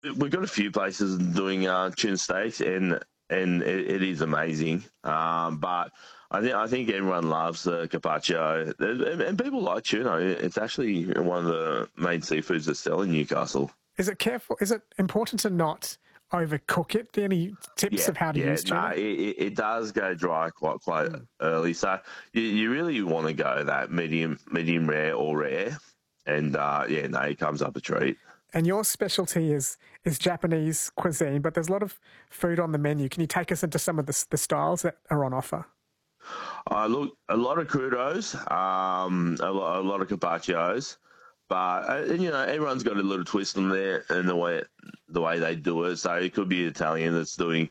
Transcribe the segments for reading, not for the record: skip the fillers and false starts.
we've got a few places doing tuna steaks, and it is amazing. But I think everyone loves the carpaccio, and people like tuna. It's actually one of the main seafoods that sell in Newcastle. Is it careful? Is it important to not overcook it? Any tips Yeah, of how to yeah, use no, tuna? it does go dry quite early. So you really want to go that medium rare or rare, and yeah, no, it comes up a treat. And your specialty is Japanese cuisine, but there's a lot of food on the menu. Can you take us into some of the styles that are on offer? Look, a lot of crudos, a lot of carpaccios, but everyone's got a little twist on there and the way they do it. So it could be Italian that's doing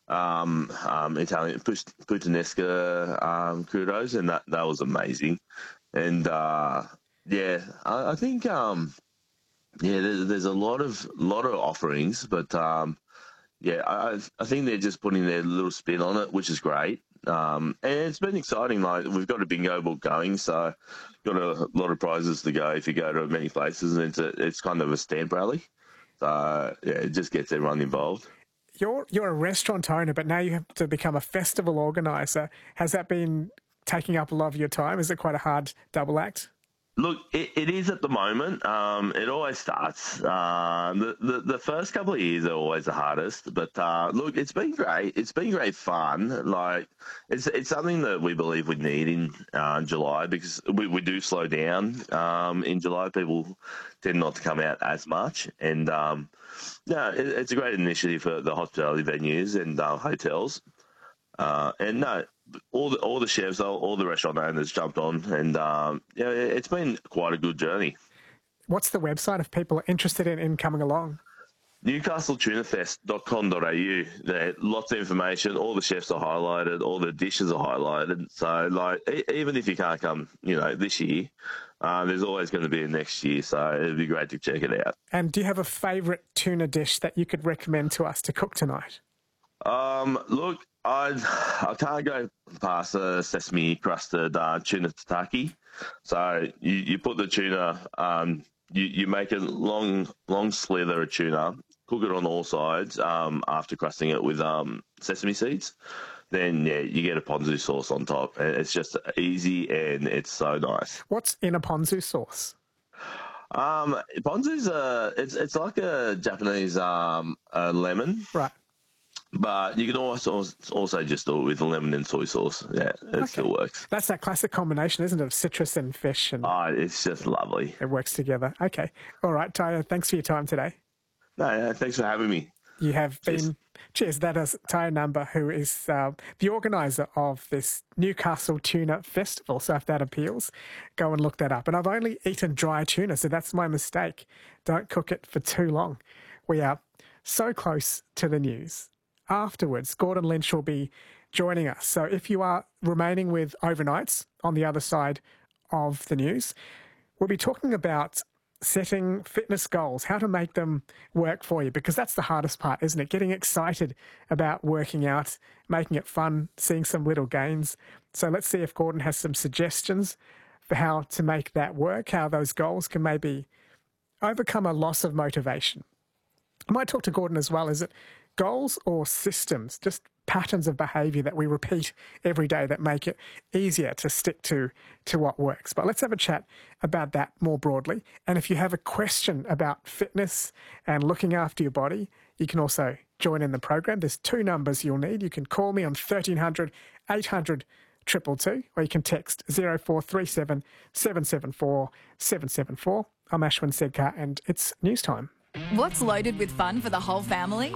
Italian puttanesca crudos, and that was amazing. And yeah, I think yeah, there's a lot of offerings, but yeah, I think they're just putting their little spin on it, which is great. And it's been exciting. Like, we've got a bingo book going, so got a lot of prizes to go if you go to many places, and it's kind of a stamp rally. So yeah, it just gets everyone involved. You're a restaurant owner, but now you have to become a festival organizer. Has that been taking up a lot of your time? Is it quite a hard double act? Look, it is at the moment. It always starts. The first couple of years are always the hardest, but look, it's been great. It's been great fun. Like, it's something that we believe we need in July, because we do slow down in July. People tend not to come out as much, and yeah, it's a great initiative for the hospitality venues and hotels. And no, all the chefs, all the restaurant owners jumped on, and yeah, it's been quite a good journey. What's the website if people are interested in coming along? NewcastleTunaFest.com.au. There, lots of information. All the chefs are highlighted. All the dishes are highlighted. So, like, even if you can't come, this year, there's always going to be a next year. So it'd be great to check it out. And do you have a favourite tuna dish that you could recommend to us to cook tonight? Look, I can't go past a sesame crusted tuna tataki. So you put the tuna, you make a long slither of tuna, cook it on all sides after crusting it with sesame seeds. Then yeah, you get a ponzu sauce on top, and it's just easy and it's so nice. What's in a ponzu sauce? Ponzu's it's like a Japanese lemon. Right. But you can also just do it with lemon and soy sauce. Yeah, it still works. That's that classic combination, isn't it, of citrus and fish? And it's just lovely. It works together. Okay. All right, Tyler, thanks for your time today. No, thanks for having me. You have been... Cheers. That is Tyre Number, who is the organiser of this Newcastle Tuna Festival. So if that appeals, go and look that up. And I've only eaten dry tuna, so that's my mistake. Don't cook it for too long. We are so close to the news. Afterwards, Gordon Lynch will be joining us. So if you are remaining with overnights on the other side of the news, we'll be talking about setting fitness goals, how to make them work for you, because that's the hardest part, isn't it? Getting excited about working out, making it fun, seeing some little gains. So let's see if Gordon has some suggestions for how to make that work, how those goals can maybe overcome a loss of motivation. I might talk to Gordon as well. Is it goals or systems, just patterns of behaviour that we repeat every day that make it easier to stick to what works? But let's have a chat about that more broadly. And if you have a question about fitness and looking after your body, you can also join in the program. There's two numbers you'll need. You can call me on 1300 800 222, or you can text 0437 774 774. I'm Ashwin Sedkar, and it's news time. What's loaded with fun for the whole family?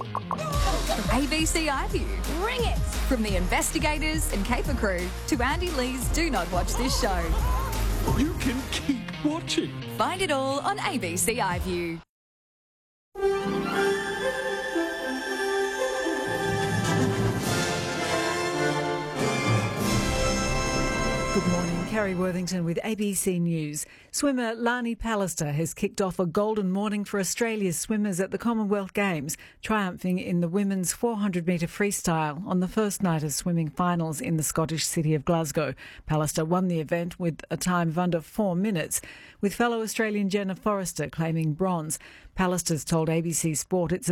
ABC iView. Bring it! From the investigators and caper crew to Andy Lee's Do Not Watch This Show. You can keep watching. Find it all on ABC iView. Good morning. Carrie Worthington with ABC News. Swimmer Lani Pallister has kicked off a golden morning for Australia's swimmers at the Commonwealth Games, triumphing in the women's 400-metre freestyle on the first night of swimming finals in the Scottish city of Glasgow. Pallister won the event with a time of under 4 minutes, with fellow Australian Jenna Forrester claiming bronze. Pallister's told ABC Sport it's